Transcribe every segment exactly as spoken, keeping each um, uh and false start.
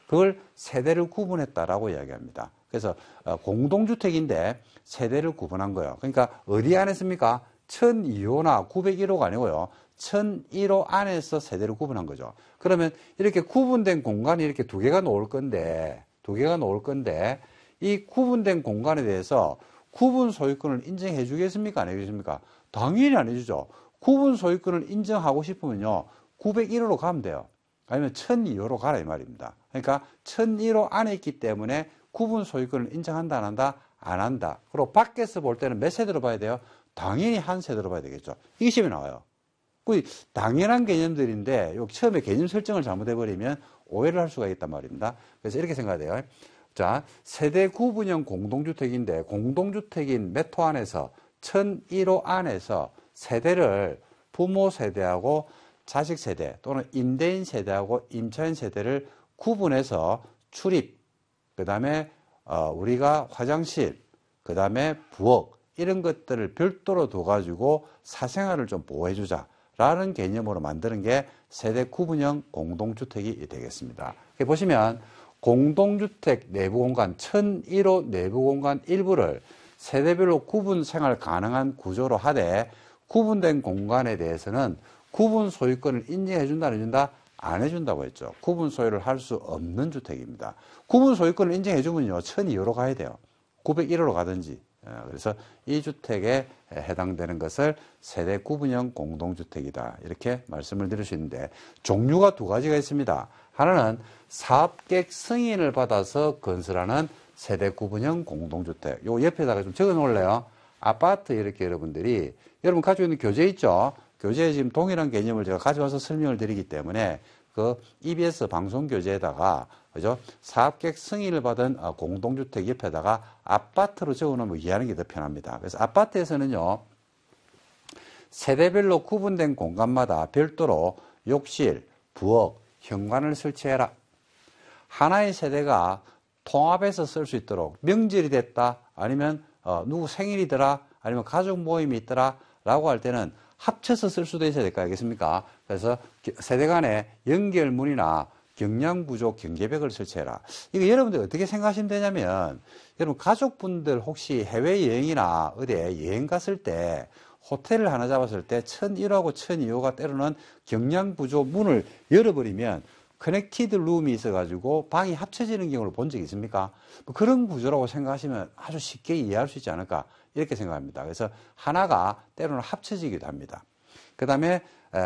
그걸 세대를 구분했다라고 이야기합니다. 그래서 공동주택인데 세대를 구분한 거예요. 그러니까 어디 안에 씁니까? 천이 호나 구백일 호가 아니고요. 천일 호 안에서 세대를 구분한 거죠. 그러면 이렇게 구분된 공간이 이렇게 두 개가 놓을 건데, 두 개가 놓을 건데, 이 구분된 공간에 대해서 구분 소유권을 인정해 주겠습니까? 안 해주겠습니까? 당연히 안 해주죠. 구분 소유권을 인정하고 싶으면요, 구백일 호로 가면 돼요. 아니면 천이 호로 가라 이 말입니다. 그러니까 천일 호 안에 있기 때문에 구분 소유권을 인정한다 안 한다? 안 한다. 그리고 밖에서 볼 때는 몇 세대로 봐야 돼요? 당연히 한 세대로 봐야 되겠죠. 이게 시험에 나와요. 그 당연한 개념들인데 요 처음에 개념 설정을 잘못해버리면 오해를 할 수가 있단 말입니다. 그래서 이렇게 생각해야 돼요. 자, 세대 구분형 공동주택인데 공동주택인 몇 호 안에서 천일 호 안에서 세대를 부모 세대하고 자식 세대 또는 임대인 세대하고 임차인 세대를 구분해서 출입, 그 다음에 어, 우리가 화장실, 그 다음에 부엌 이런 것들을 별도로 둬가지고 사생활을 좀 보호해주자 라는 개념으로 만드는 게 세대 구분형 공동주택이 되겠습니다. 보시면 공동주택 내부 공간 천일 호 내부 공간 일부를 세대별로 구분 생활 가능한 구조로 하되 구분된 공간에 대해서는 구분 소유권을 인정해준다 안 해준다? 안 해준다고 했죠. 구분 소유를 할 수 없는 주택입니다. 구분 소유권을 인정해주면요 천이 호로 가야 돼요. 구백일 호로 가든지. 그래서 이 주택에 해당되는 것을 세대 구분형 공동주택이다 이렇게 말씀을 드릴 수 있는데 종류가 두 가지가 있습니다. 하나는 사업계획 승인을 받아서 건설하는 세대 구분형 공동주택. 요 옆에다가 좀 적어 놓을래요. 아파트 이렇게 여러분들이 여러분 가지고 있는 교재 있죠. 교재에 지금 동일한 개념을 제가 가져와서 설명을 드리기 때문에 그 이비에스 방송 교재에다가 그죠? 사업계획 승인을 받은 공동주택 옆에다가 아파트로 적어놓으면 이해하는 게 더 편합니다. 그래서 아파트에서는요, 세대별로 구분된 공간마다 별도로 욕실, 부엌, 현관을 설치해라. 하나의 세대가 통합해서 쓸 수 있도록 명절이 됐다, 아니면 어, 누구 생일이더라, 아니면 가족 모임이 있더라, 라고 할 때는 합쳐서 쓸 수도 있어야 될 거 아니겠습니까? 그래서 세대 간의 연결문이나 경량구조 경계벽을 설치해라. 이거 여러분들 어떻게 생각하시면 되냐면, 여러분 가족분들 혹시 해외여행이나 어디에 여행 갔을 때 호텔을 하나 잡았을 때 천일 호하고 천이 호가 때로는 경량구조 문을 열어버리면 커넥티드 룸이 있어가지고 방이 합쳐지는 경우를 본 적이 있습니까? 뭐 그런 구조라고 생각하시면 아주 쉽게 이해할 수 있지 않을까 이렇게 생각합니다. 그래서 하나가 때로는 합쳐지기도 합니다. 그 다음에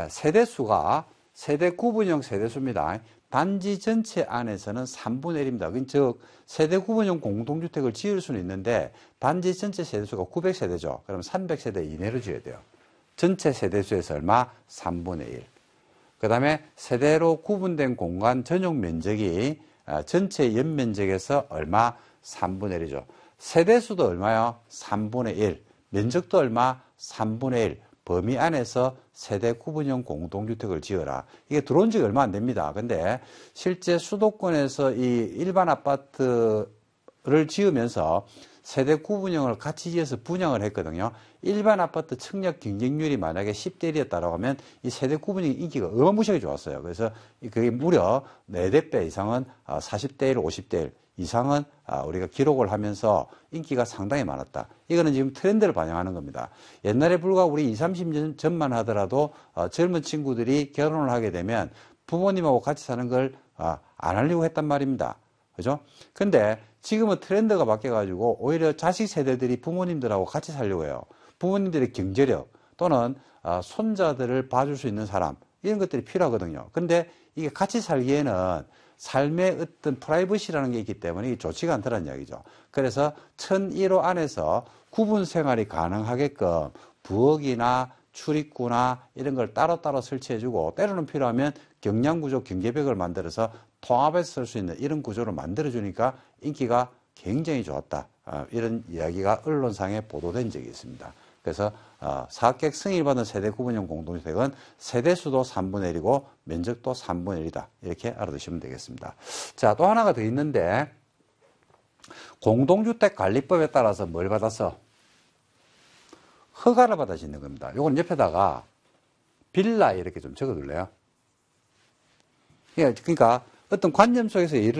세대수가 세대 구분형 세대수입니다. 단지 전체 안에서는 삼분의 일입니다. 즉 세대 구분형 공동주택을 지을 수는 있는데 단지 전체 세대수가 구백 세대죠. 그럼 삼백 세대 이내로 지어야 돼요. 전체 세대수에서 얼마? 삼분의 일. 그 다음에 세대로 구분된 공간 전용 면적이 전체 연면적에서 얼마? 삼분의 일이죠. 세대수도 얼마요? 삼분의 일. 면적도 얼마? 삼분의 일. 범위 안에서 세대 구분형 공동주택을 지어라. 이게 들어온 지 얼마 안 됩니다. 근데 실제 수도권에서 이 일반 아파트를 지으면서 세대 구분형을 같이 지어서 분양을 했거든요. 일반 아파트 청약 경쟁률이 만약에 십 대 일이었다고 하면 이 세대 구분형의 인기가 어마무시하게 좋았어요. 그래서 그게 무려 네 배 이상은 사십 대 일, 오십 대 일 이상은 우리가 기록을 하면서 인기가 상당히 많았다. 이거는 지금 트렌드를 반영하는 겁니다. 옛날에 불과 우리 이십, 삼십 년 전만 하더라도 젊은 친구들이 결혼을 하게 되면 부모님하고 같이 사는 걸 안 하려고 했단 말입니다. 그죠? 근데 지금은 트렌드가 바뀌어가지고 오히려 자식 세대들이 부모님들하고 같이 살려고 해요. 부모님들의 경제력 또는 손자들을 봐줄 수 있는 사람 이런 것들이 필요하거든요. 근데 이게 같이 살기에는 삶의 어떤 프라이버시라는 게 있기 때문에 이게 좋지가 않다는 이야기죠. 그래서 천일 호 안에서 구분 생활이 가능하게끔 부엌이나 출입구나 이런 걸 따로따로 설치해주고 때로는 필요하면 경량구조 경계벽을 만들어서 통합해서 쓸 수 있는 이런 구조를 만들어주니까 인기가 굉장히 좋았다. 이런 이야기가 언론상에 보도된 적이 있습니다. 그래서 사업계획 승인을 받은 세대 구분형 공동주택은 세대수도 삼분의 일이고 면적도 삼분의 일이다. 이렇게 알아두시면 되겠습니다. 자, 또 하나가 더 있는데 공동주택관리법에 따라서 뭘 받아서? 허가를 받아 짓는 겁니다. 요건 옆에다가 빌라 이렇게 좀 적어둘래요? 그러니까 어떤 관념 속에서 예를